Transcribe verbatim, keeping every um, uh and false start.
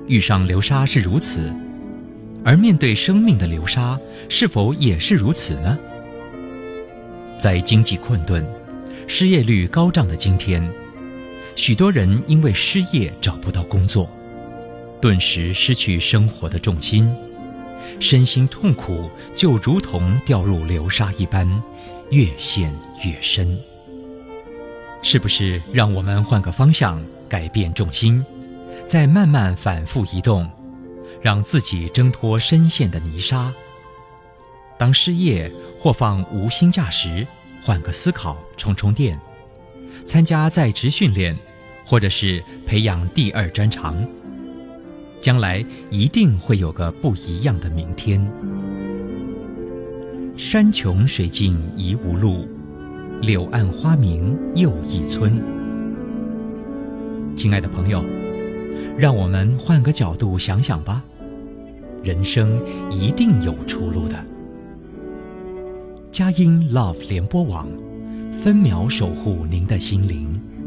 遇上流沙是如此，而面对生命的流沙，是否也是如此呢？在经济困顿、失业率高涨的今天，许多人因为失业找不到工作，顿时失去生活的重心，身心痛苦，就如同掉入流沙一般，越陷越深。是不是让我们换个方向，改变重心，再慢慢反复移动，让自己挣脱深陷的泥沙？当失业或放无薪假时，换个思考，充充电，参加在职训练，或者是培养第二专长，将来一定会有个不一样的明天。山穷水尽疑无路，柳暗花明又一村。亲爱的朋友，让我们换个角度想想吧，人生一定有出路的。佳音 Love 联播网，分秒守护您的心灵。